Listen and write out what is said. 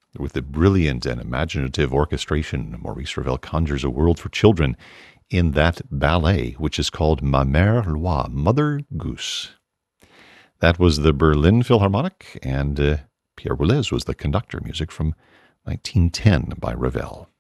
With the brilliant and imaginative orchestration, Maurice Ravel conjures a world for children in that ballet, which is called Ma Mère Loi, Mother Goose. That was the Berlin Philharmonic, and Pierre Boulez was the conductor. Music from 1910 by Ravel.